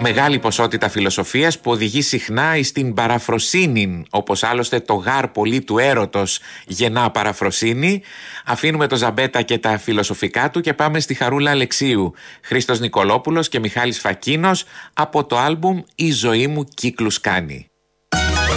Μεγάλη ποσότητα φιλοσοφίας που οδηγεί συχνά στην παραφροσύνη, όπως άλλωστε το γάρ πολύ του έρωτος γεννά παραφροσύνη. Αφήνουμε το Ζαμπέτα και τα φιλοσοφικά του και πάμε στη Χαρούλα Αλεξίου, Χρήστος Νικολόπουλος και Μιχάλης Φακίνος από το άλμπουμ «Η ζωή μου κύκλους κάνει».